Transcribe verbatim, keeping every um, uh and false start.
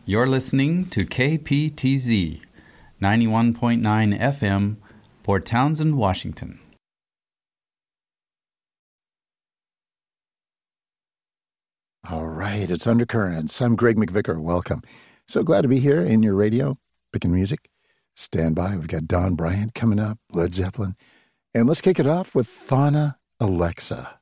You're listening to K P T Z, ninety-one point nine F M, Port Townsend, Washington. All right, it's Undercurrents. I'm Greg McVicker. Welcome. So glad to be here in your radio, picking music. Stand by. We've got Don Bryant coming up, Led Zeppelin. And let's kick it off with Fauna Alexa.